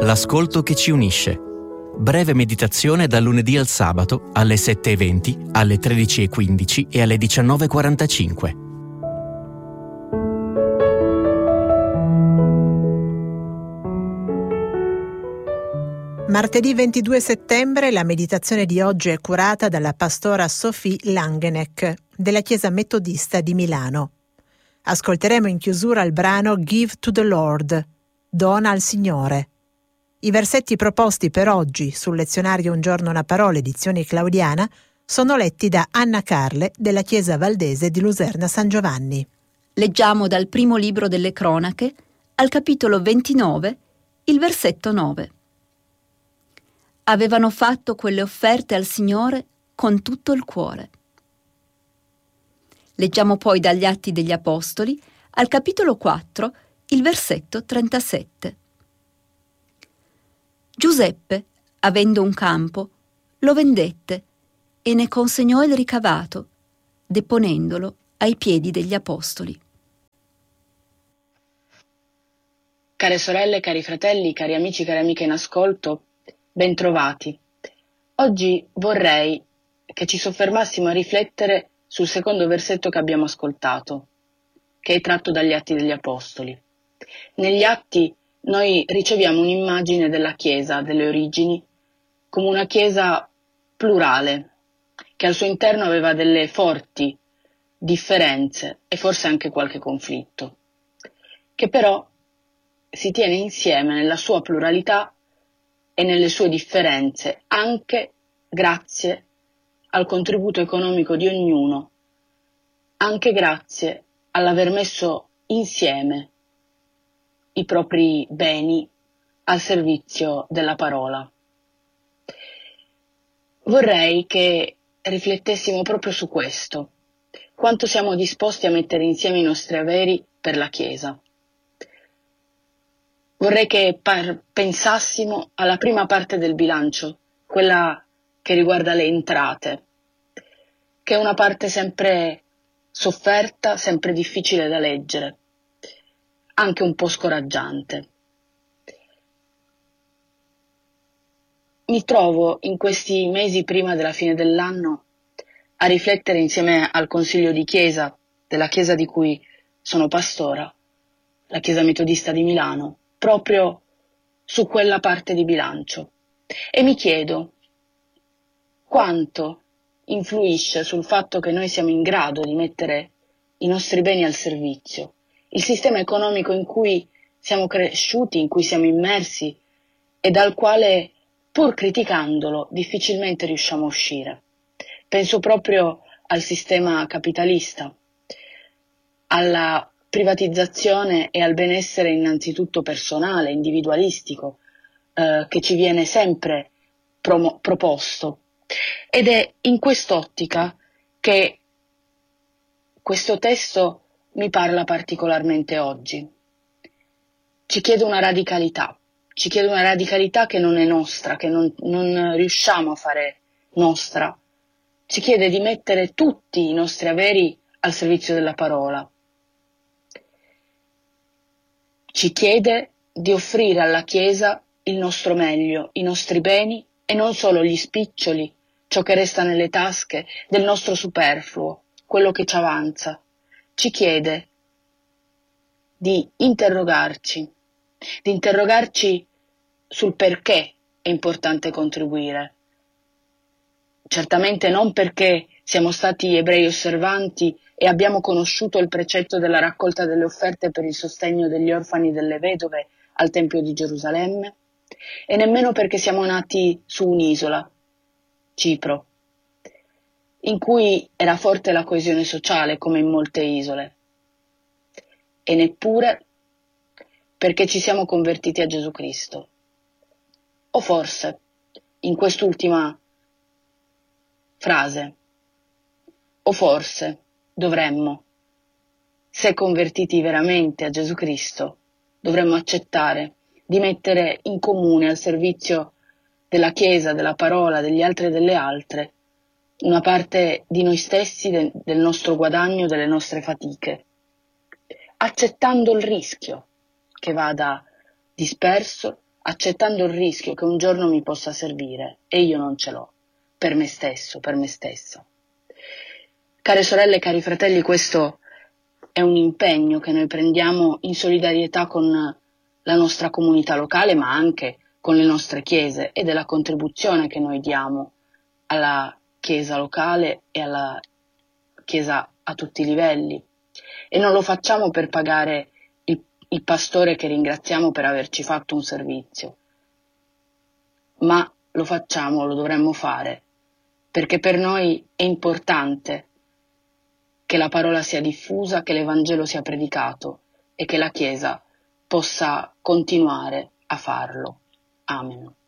l'ascolto che ci unisce. Breve meditazione dal lunedì al sabato alle 7:20, alle 13:15 e alle 19:45. Martedì 22 settembre la meditazione di oggi è curata dalla pastora Sophie Langeneck della Chiesa Metodista di Milano. Ascolteremo in chiusura il brano Give to the Lord, Dona al Signore. I versetti proposti per oggi sul lezionario Un giorno una parola edizione claudiana sono letti da Anna Carle della Chiesa Valdese di Luserna San Giovanni. Leggiamo dal primo libro delle Cronache, al capitolo 29, il versetto 9. Avevano fatto quelle offerte al Signore con tutto il cuore. Leggiamo poi dagli Atti degli Apostoli, al capitolo 4, il versetto 37. Giuseppe, avendo un campo, lo vendette e ne consegnò il ricavato, deponendolo ai piedi degli Apostoli. Care sorelle, cari fratelli, cari amici, cari amiche in ascolto, bentrovati. Oggi vorrei che ci soffermassimo a riflettere sul secondo versetto che abbiamo ascoltato, che è tratto dagli Atti degli Apostoli. Negli Atti noi riceviamo un'immagine della Chiesa, delle origini, come una Chiesa plurale, che al suo interno aveva delle forti differenze e forse anche qualche conflitto, che però si tiene insieme nella sua pluralità e nelle sue differenze, anche grazie al contributo economico di ognuno, anche grazie all'aver messo insieme i propri beni al servizio della parola. Vorrei che riflettessimo proprio su questo, quanto siamo disposti a mettere insieme i nostri averi per la Chiesa. Vorrei che pensassimo alla prima parte del bilancio, quella che riguarda le entrate, che è una parte sempre sofferta, sempre difficile da leggere, anche un po' scoraggiante. Mi trovo in questi mesi prima della fine dell'anno a riflettere insieme al Consiglio di Chiesa, della Chiesa di cui sono pastora, la Chiesa Metodista di Milano, proprio su quella parte di bilancio. E mi chiedo quanto influisce sul fatto che noi siamo in grado di mettere i nostri beni al servizio, il sistema economico in cui siamo cresciuti, in cui siamo immersi e dal quale, pur criticandolo, difficilmente riusciamo a uscire. Penso proprio al sistema capitalista, alla privatizzazione e al benessere innanzitutto personale, individualistico, che ci viene sempre proposto. Ed è in quest'ottica che questo testo mi parla particolarmente oggi. Ci chiede una radicalità che non è nostra, che non riusciamo a fare nostra. Ci chiede di mettere tutti i nostri averi al servizio della parola. Ci chiede di offrire alla Chiesa il nostro meglio, i nostri beni e non solo gli spiccioli, ciò che resta nelle tasche del nostro superfluo, quello che ci avanza. Ci chiede di interrogarci sul perché è importante contribuire. Certamente non perché siamo stati ebrei osservanti e abbiamo conosciuto il precetto della raccolta delle offerte per il sostegno degli orfani e delle vedove al Tempio di Gerusalemme, e nemmeno perché siamo nati su un'isola, Cipro, in cui era forte la coesione sociale come in molte isole, e neppure perché ci siamo convertiti a Gesù Cristo. O forse, in quest'ultima frase, o forse dovremmo, se convertiti veramente a Gesù Cristo, dovremmo accettare di mettere in comune al servizio della Chiesa, della parola, degli altri e delle altre, una parte di noi stessi, del nostro guadagno, delle nostre fatiche, accettando il rischio che vada disperso accettando il rischio che un giorno mi possa servire e io non ce l'ho, per me stesso, per me stessa. Care sorelle e cari fratelli, questo è un impegno che noi prendiamo in solidarietà con la nostra comunità locale, ma anche con le nostre chiese, e della contribuzione che noi diamo alla chiesa locale e alla chiesa a tutti i livelli. E non lo facciamo per pagare il pastore che ringraziamo per averci fatto un servizio, ma lo facciamo, lo dovremmo fare, perché per noi è importante che la parola sia diffusa, che l'Evangelo sia predicato e che la Chiesa possa continuare a farlo. Amen.